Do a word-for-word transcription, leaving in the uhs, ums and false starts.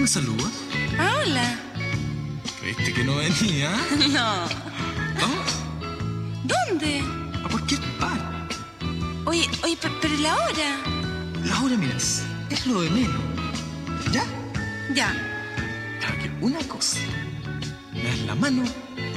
me saluda? Ah, hola. ¿Creíste que no venía? No. ¿Vamos? ¿Dónde? A cualquier parte. Oye, oye, pe- pero la hora. La hora, miras, es lo de menos. ¿Ya? Ya. Claro que una cosa. Me das la mano